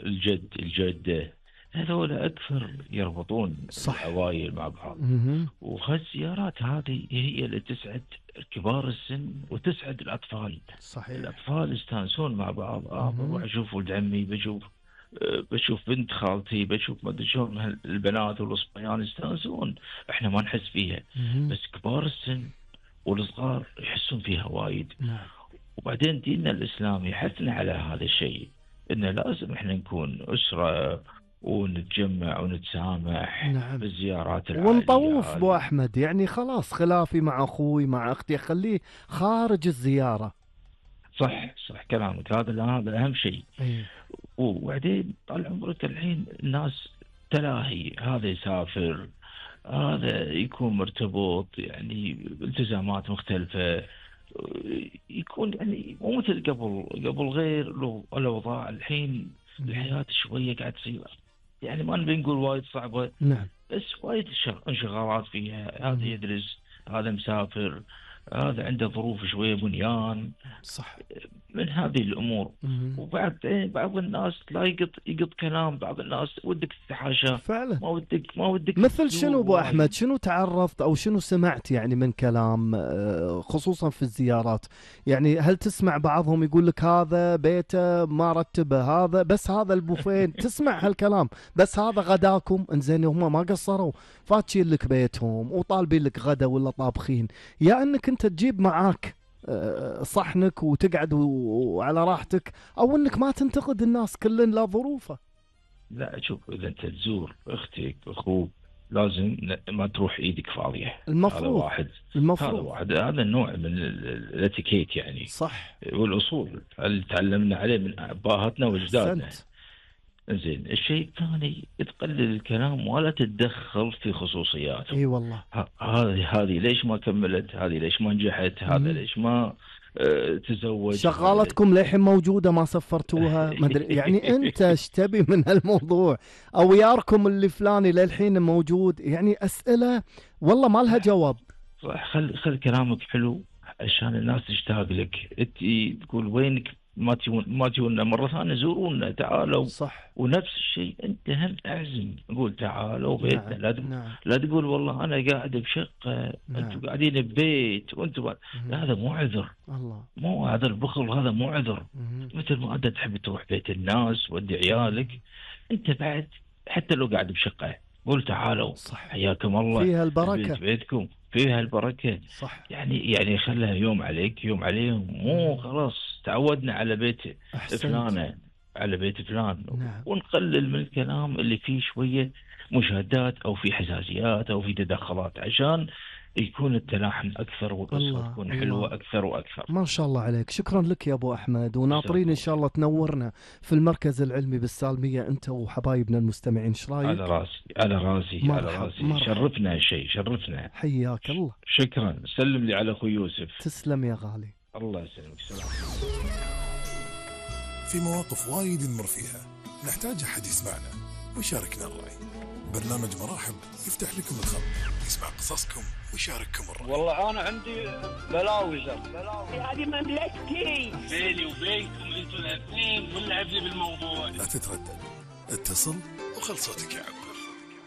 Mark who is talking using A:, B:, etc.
A: الجدة، هذول أكثر يربطون
B: صح.
A: العوائل مع بعض.
B: مهم.
A: وهالزيارات هذه هي اللي تسعد كبار السن وتسعد الأطفال.
B: صحيح.
A: الأطفال يستانسون مع بعض.
B: مهم.
A: بروح أشوف ولد عمي، بشوف بنت خالتي، بشوف ما أدري شلون البنات والصبيان يستانسون، إحنا ما نحس فيها.
B: مهم.
A: بس كبار السن والصغار يحسون فيها وايد.
B: نعم.
A: وبعدين ديننا الإسلامي يحثنا على هذا الشيء، إنه لازم إحنا نكون أسرة ونتجمع ونتسامح.
B: نعم.
A: بالزيارات العائلية
B: ونطوف بو
A: هذه.
B: أحمد، يعني خلاص خلافي مع أخوي مع أختي أخليه خارج الزيارة.
A: صح كلامك، هذا أهم شيء.
B: أيه.
A: وبعدين طال عمرك الحين الناس تلاهي، هذا يسافر، هذا يكون مرتبط يعني بالتزامات مختلفة، يكون يعني مو مثل قبل غير الأوضاع الحين. الحياة شوية قاعد تصير يعني ما نبي نقول وايد صعبة،
B: نعم.
A: بس وايد انشغالات فيها. هذا يدرس، هذا مسافر، هذا عنده ظروف شوية بنيان،
B: صح.
A: من هذه الأمور.
B: مهم.
A: بعض الناس لا يقط كلام، بعض الناس ودك تتحاشى،
B: فعلا.
A: ما ودك
B: مثل
A: تزور
B: شنو ابو
A: وايد.
B: احمد، شنو تعرضت او شنو سمعت يعني من كلام خصوصا في الزيارات؟ يعني هل تسمع بعضهم يقول لك هذا بيته ما رتبه، هذا بس هذا البوفين تسمع هالكلام، بس هذا غداكم انزين، هم ما قصروا فاتشين لك بيتهم وطالبين لك غدا ولا طابخين، يا انك انت تجيب معاك صحنك وتقعد وعلى راحتك، او انك ما تنتقد الناس، كل لا ظروفه.
A: لا شوف، إذا أنت تزور أختك أخوك لازم ما تروح إيدك فاضية.
B: المفروض.
A: هذا واحد، هذا النوع من الاتيكيت يعني،
B: صح.
A: والأصول اللي تعلمنا عليه من آبائنا وأجدادنا.
B: أحسنت.
A: زين. الشيء الثاني تقلل الكلام ولا تتدخل في خصوصياتهم.
B: اي والله.
A: هذه ليش ما كملت، هذه ليش ما نجحت، هذا ليش ما تزوج،
B: شغالتكم للحين موجودة ما سفرتوها، ما ادري يعني انت ايش تبي من هالموضوع، او ياركم اللي فلاني للحين موجود، يعني اسئلة والله ما لها جواب.
A: صح. خل كلامك حلو عشان الناس تشتاق لك. انت تقول وينك، ما تجونا مرة ثانية، زورونا تعالوا.
B: صح.
A: ونفس الشيء انت هم اعزم، قول تعالوا بيتنا.
B: نعم.
A: لا تقول والله انا قاعد بشقة، انتم قاعدين ببيت وانتم هذا مو عذر.
B: الله.
A: مو هذا البخل، هذا مو عذر. مثل ما انت تحب تروح بيت الناس ودي عيالك، انت بعد حتى لو قاعد بشقة قول تعالوا.
B: صح.
A: حياكم الله،
B: فيها البركة.
A: بيتكم فيها البركة.
B: صح.
A: يعني خلها يوم عليك يوم عليهم، مو خلاص تعودنا على بيت فلانة، على بيت فلان.
B: نعم.
A: ونقلل من الكلام اللي فيه شوية مشادات أو في حساسيات أو في تدخلات، عشان يكون التلاحم أكثر والقصة تكون حلوة أكثر وأكثر.
B: ما شاء الله عليك، شكرا لك يا أبو أحمد، وناطرين إن شاء الله تنورنا في المركز العلمي بالسالمية أنت وحبايبنا المستمعين. إيش رايك؟
A: على راسي. شرفنا الشيء، شرفنا.
B: حياك الله.
A: شكرا. سلم لي على أخوي يوسف.
B: تسلم يا غالي.
A: الله يسلمك. سلام.
C: في مواقف وايد نمر فيها نحتاج أحد يسمعنا ويشاركنا الرأي. برنامج مراحب يفتح لكم الخط، يسمع قصصكم ويشارككم الرأي.
D: والله أنا عندي بلاوزة
E: هذه مملكتي،
D: بيني وبينكم أنتوا الاثنين، واللي عبني بالموضوع.
C: لا تتردد، اتصل وخل صوتك يا عبد.